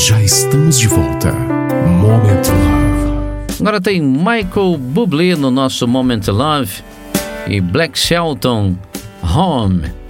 Já estamos de volta. Moment Love. Agora tem Michael Bublé no nosso Moment Love e Black Shelton, Home.